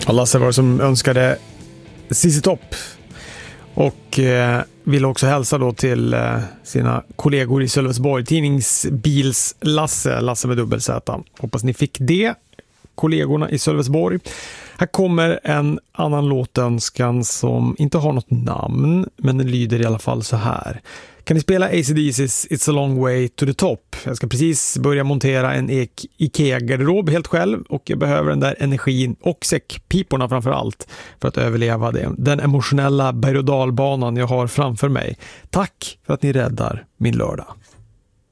Lasse var som önskade ZZ Top och vill också hälsa då till sina kollegor i Sölvesborg, tidningsbils Lasse med dubbel Z. Hoppas ni fick det, kollegorna i Sölvesborg. Här kommer en annan låtönskan som inte har något namn, men den lyder i alla fall så här. Kan ni spela AC/DC's It's a long way to the top? Jag ska precis börja montera en IKEA-garderob helt själv och jag behöver den där energin och säckpiporna framför allt för att överleva det. Den emotionella berg- och dalbanan jag har framför mig. Tack för att ni räddar min lördag.